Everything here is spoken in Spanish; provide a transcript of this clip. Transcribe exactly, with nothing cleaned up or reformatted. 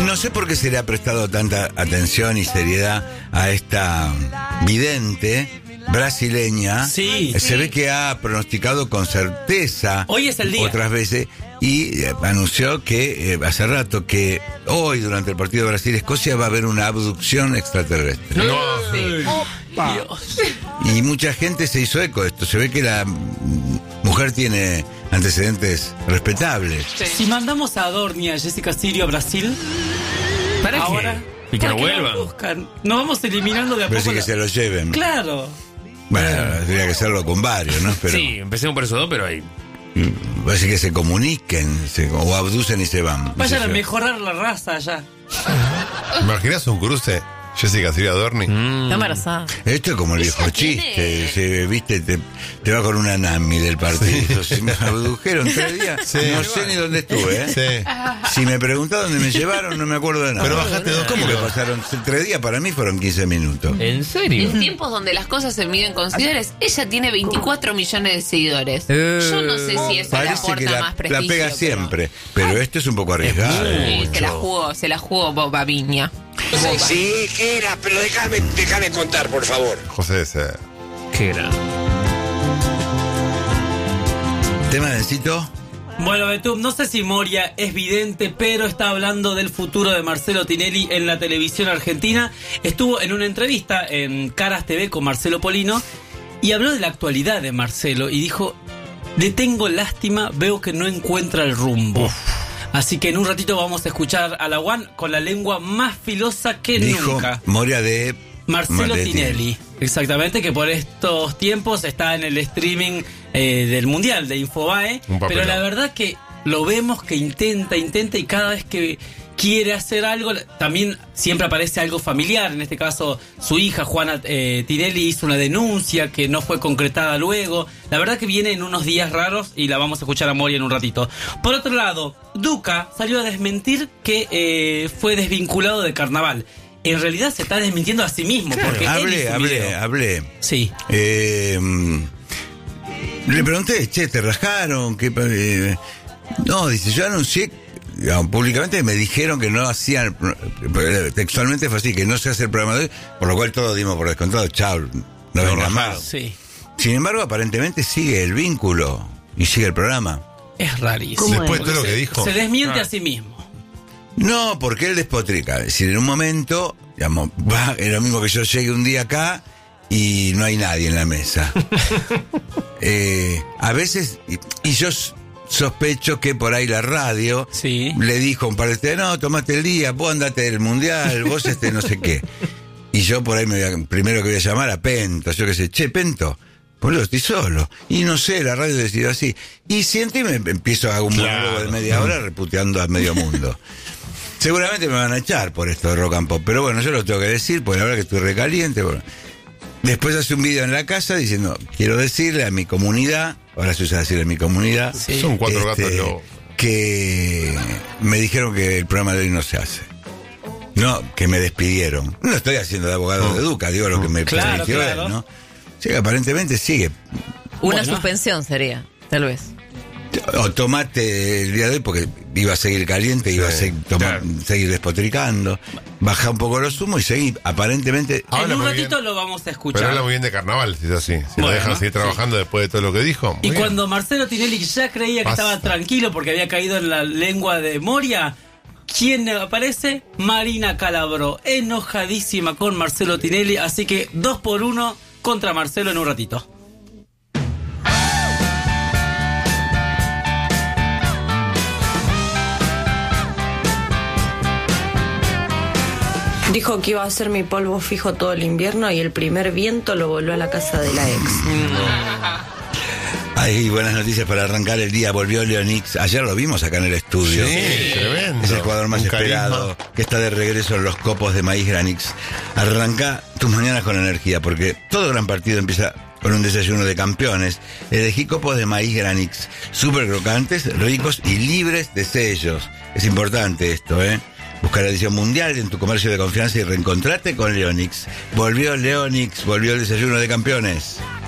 no sé por qué se le ha prestado tanta atención y seriedad a esta vidente brasileña. Sí. Se ve que ha pronosticado con certeza hoy es el día. Otras veces y eh, anunció que eh, hace rato que hoy durante el partido de Brasil-Escocia va a haber una abducción extraterrestre. No. Sí. Opa. Dios. Y mucha gente se hizo eco de esto. Se ve que la mm, mujer tiene antecedentes respetables. Sí. Si mandamos a Adorni y a Jessica Sirio a Brasil, ¿Para ahora qué? Y que no ¿para qué vuelvan. nos buscan? Nos vamos eliminando de a Pero poco. sí que la- se lo lleven. Claro. Bueno, tendría que hacerlo con varios, ¿no? Pero Sí, empecemos por esos dos, pero ahí. parece que se comuniquen se, o abducen y se van. No Vayan sé a yo. mejorar la raza allá. ¿Imaginas un cruce? Jessica Sirio Adorni. Mm. Está embarazada. Esto es como el viejo Ella chiste. tiene- Se, viste, te, te va con una Nami del partido. Si me abdujeron tres días, Sí. no sé ni dónde estuve, ¿eh? Sí. Si me preguntó dónde me llevaron, no me acuerdo de nada. Pero bajaste dos ¿Cómo que kilos. pasaron tres días? Para mí fueron quince minutos. ¿En serio? En tiempos donde las cosas se miden con seguidores, ella tiene veinticuatro millones de seguidores. Eh, Yo no sé si eso le Parece aporta que la, más la prestigio. pega pero- siempre. Pero esto es un poco arriesgado. Sí, se la jugó, se la jugó Boba Viña. Sí, era, pero déjame, déjame contar, por favor. José ese. Qué gran. ¿Tema de Cito? Bueno, Betún, no sé si Moria es vidente, pero está hablando del futuro de Marcelo Tinelli en la televisión argentina. Estuvo en una entrevista en Caras T V con Marcelo Polino y habló de la actualidad de Marcelo y dijo: le tengo lástima, veo que no encuentra el rumbo. Así que en un ratito vamos a escuchar a la One con la lengua más filosa que Dijo nunca. Moria de Marcelo de Tinelli, exactamente, que por estos tiempos está en el streaming eh, del Mundial de Infobae, Un papelón. pero la verdad que lo vemos que intenta, intenta y cada vez que quiere hacer algo, también siempre aparece algo familiar. En este caso, su hija Juana eh, Tinelli hizo una denuncia que no fue concretada luego. La verdad que viene en unos días raros y la vamos a escuchar a Moria en un ratito. Por otro lado, Duca salió a desmentir que eh, fue desvinculado de Carnaval. En realidad se está desmintiendo a sí mismo. Porque él Hablé, hizo un hablé, video. hablé. Sí. Eh, le pregunté, che, ¿te rajaron? ¿Qué, pa- eh? No, dice, yo anuncié digamos, públicamente que me dijeron que no hacían, textualmente fue así, que no se hace el programa de hoy, por lo cual todos dimos por descontado, chao, no venga más. Sí. Sin embargo, aparentemente sigue el vínculo y sigue el programa. Es rarísimo. Después de todo lo Porque que se- dijo. Se desmiente Ah. a sí mismo. No, porque él despotrica. Es decir, en un momento, digamos, va, es lo mismo que yo llegue un día acá y no hay nadie en la mesa. eh, a veces, y, y yo s- sospecho que por ahí la radio Sí. le dijo a un par de ustedes, no, tomate el día, vos andate del mundial, vos este no sé qué. Y yo por ahí me voy a- primero que voy a llamar a Pento, yo qué sé, che, Pento, boludo, estoy solo. Y no sé, la radio decidió así. Y siento y me empiezo a hacer un Claro. monólogo de media hora reputeando a medio mundo. Seguramente me van a echar por esto de rock and pop, pero bueno, yo lo tengo que decir, porque la verdad que estoy recaliente. Bueno. Después hace un video en la casa diciendo, quiero decirle a mi comunidad, ahora se usa decirle a mi comunidad, Sí. Son cuatro este, gatos lobos. que me dijeron que el programa de hoy no se hace. No, que me despidieron. No estoy haciendo de abogado de Duca, digo lo que me Claro, permitió claro. él, ¿no? Sí, aparentemente sigue. Una Bueno. suspensión sería, tal vez. O tomate el día de hoy porque iba a seguir caliente, iba a Sí, seguir, toma- claro. seguir despotricando. Baja un poco los humos y seguí. Aparentemente. Habla en un muy ratito bien. lo vamos a Pero escuchar. habla muy bien de carnaval, si es así. Si Bueno, lo dejan seguir sí. trabajando después de todo lo que dijo. muy Y bien. cuando Marcelo Tinelli ya creía que Basta. estaba tranquilo porque había caído en la lengua de Moria, ¿quién aparece? Marina Calabró, enojadísima con Marcelo Tinelli, así que dos por uno contra Marcelo en un ratito. Dijo que iba a ser mi polvo fijo todo el invierno y el primer viento lo volvió a la casa de la ex. Hay buenas noticias para arrancar el día. Volvió Leonix. Ayer lo vimos acá en el estudio. Sí, tremendo. Es el jugador más Un esperado, carisma. que está de regreso en los copos de maíz Granix. Arranca tus mañanas con energía, porque todo gran partido empieza con un desayuno de campeones. Elegí copos de maíz Granix, súper crocantes, ricos y libres de sellos. Es importante esto, ¿eh? Busca la edición mundial en tu comercio de confianza y reencontrate con Leonix. Volvió Leonix, volvió el desayuno de campeones.